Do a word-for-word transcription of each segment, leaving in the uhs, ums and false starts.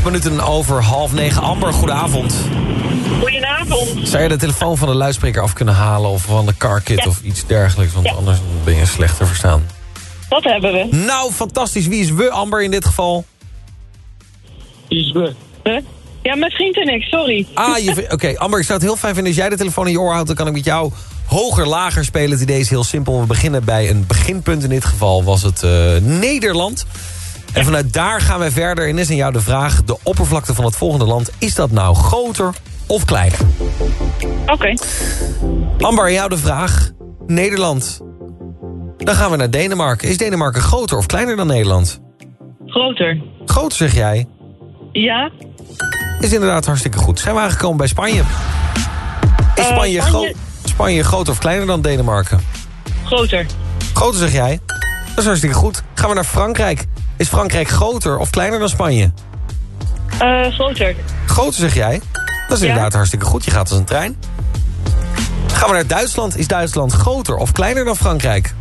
Acht minuten over half negen. Amber, goedenavond. Goedenavond. Zou je de telefoon van de luidspreker af kunnen halen... of van de carkit ja. of iets dergelijks? Want ja. anders ben je slecht te verstaan. Dat hebben we. Nou, fantastisch. Wie is we, Amber, in dit geval? Wie is we? Huh? Ja, mijn vriend en ik, sorry. Ah, oké. Okay. Amber, ik zou het heel fijn vinden als jij de telefoon in je oor houdt. Dan kan ik met jou hoger, lager spelen. Het idee is heel simpel. We beginnen bij een beginpunt. In dit geval was het uh, Nederland. En vanuit daar gaan wij verder. En is aan jou de vraag, de oppervlakte van het volgende land... is dat nou groter of kleiner? Oké. Okay. Amber, aan jou de vraag. Nederland. Dan gaan we naar Denemarken. Is Denemarken groter of kleiner dan Nederland? Groter. Groter, zeg jij? Ja. Is inderdaad hartstikke goed. Zijn we aangekomen bij Spanje? Is Spanje, uh, Spanje... Gro- Spanje groter of kleiner dan Denemarken? Groter. Groter, zeg jij? Dat is hartstikke goed. Gaan we naar Frankrijk. Is Frankrijk groter of kleiner dan Spanje? Uh, groter. Groter, zeg jij? Dat is inderdaad ja. hartstikke goed. Je gaat als een trein. Gaan we naar Duitsland. Is Duitsland groter of kleiner dan Frankrijk?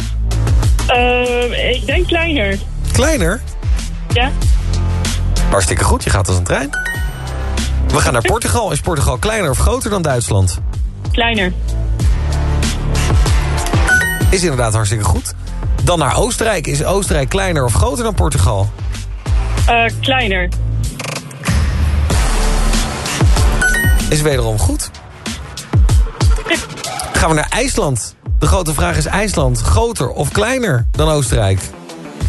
Uh, ik denk kleiner. Kleiner? Ja. Hartstikke goed. Je gaat als een trein. We gaan naar Portugal. Is Portugal kleiner of groter dan Duitsland? Kleiner. Is inderdaad hartstikke goed. Dan naar Oostenrijk. Is Oostenrijk kleiner of groter dan Portugal? Uh, kleiner. Is wederom goed. Gaan we naar IJsland. De grote vraag is IJsland groter of kleiner dan Oostenrijk?